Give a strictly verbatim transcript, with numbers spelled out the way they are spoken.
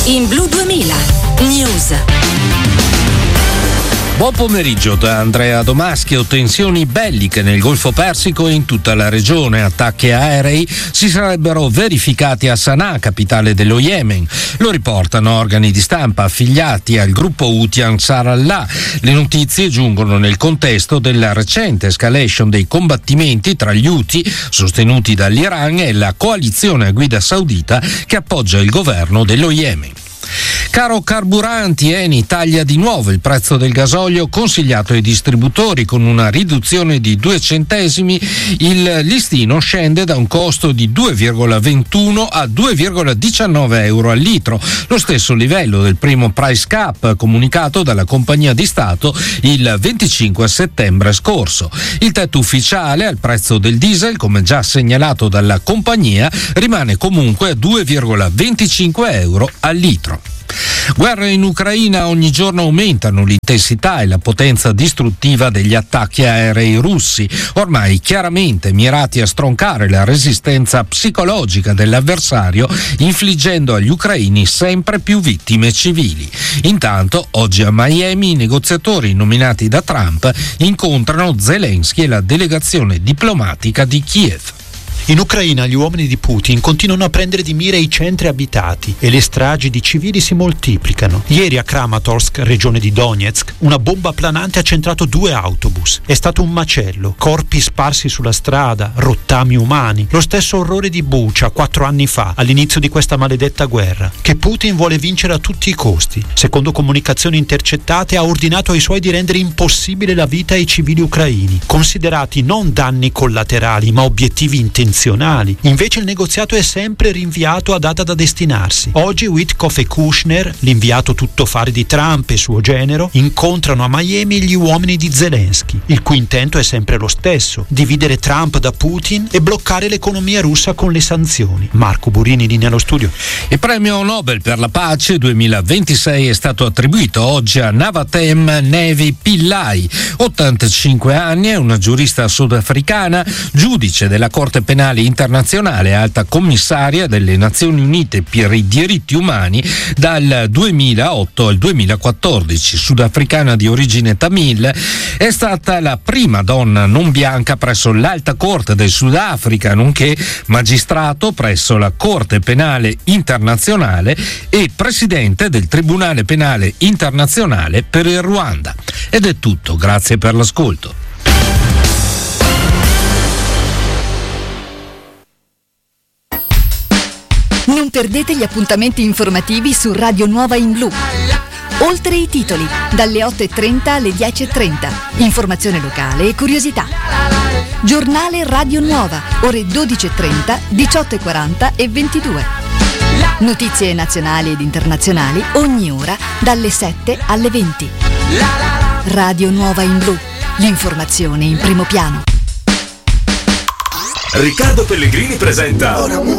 In Blu duemila News. Buon pomeriggio da Andrea Domaschio. Tensioni belliche nel Golfo Persico e in tutta la regione. Attacchi aerei si sarebbero verificati a Sana'a, capitale dello Yemen. Lo riportano organi di stampa affiliati al gruppo Houthi Ansar Allah. Le notizie giungono nel contesto della recente escalation dei combattimenti tra gli Houthi, sostenuti dall'Iran, e la coalizione a guida saudita che appoggia il governo dello Yemen. Caro carburanti, Eni taglia di nuovo il prezzo del gasolio consigliato ai distributori con una riduzione di due centesimi. Il listino scende da un costo di due virgola ventuno a due virgola diciannove euro al litro, lo stesso livello del primo price cap comunicato dalla compagnia di Stato il venticinque settembre scorso. Il tetto ufficiale al prezzo del diesel, come già segnalato dalla compagnia, rimane comunque a due virgola venticinque euro al litro. Guerra in Ucraina, ogni giorno aumentano l'intensità e la potenza distruttiva degli attacchi aerei russi, ormai chiaramente mirati a stroncare la resistenza psicologica dell'avversario, infliggendo agli ucraini sempre più vittime civili. Intanto, oggi a Miami i negoziatori nominati da Trump incontrano Zelensky e la delegazione diplomatica di Kiev. In Ucraina gli uomini di Putin continuano a prendere di mira i centri abitati e le stragi di civili si moltiplicano. Ieri a Kramatorsk, regione di Donetsk, una bomba planante ha centrato due autobus. È stato un macello, corpi sparsi sulla strada, rottami umani. Lo stesso orrore di Bucha quattro anni fa, all'inizio di questa maledetta guerra, che Putin vuole vincere a tutti i costi. Secondo comunicazioni intercettate ha ordinato ai suoi di rendere impossibile la vita ai civili ucraini, considerati non danni collaterali ma obiettivi intenzionali. Invece il negoziato è sempre rinviato a data da destinarsi. Oggi Witkoff e Kushner, l'inviato tuttofare di Trump e suo genero, incontrano a Miami gli uomini di Zelensky, il cui intento è sempre lo stesso: dividere Trump da Putin e bloccare l'economia russa con le sanzioni. Marco Burini, linea allo studio. Il premio Nobel per la pace duemilaventisei è stato attribuito oggi a Navatem Nevi Pillai, ottantacinque anni, è una giurista sudafricana, giudice della Corte Penale Internazionale, alta commissaria delle Nazioni Unite per i diritti umani dal duemilaotto al duemilaquattordici. Sudafricana di origine tamil, è stata la prima donna non bianca presso l'Alta Corte del Sudafrica, nonché magistrato presso la Corte Penale Internazionale e presidente del Tribunale Penale Internazionale per il Ruanda. Ed è tutto, grazie per l'ascolto. Non perdete gli appuntamenti informativi su Radio Nuova in Blu. Oltre i titoli, dalle otto e trenta alle dieci e trenta. Informazione locale e curiosità. Giornale Radio Nuova, ore dodici e trenta, diciotto e quaranta e ventidue. Notizie nazionali ed internazionali ogni ora dalle sette alle venti. Radio Nuova in Blu, l'informazione in primo piano. Riccardo Pellegrini presenta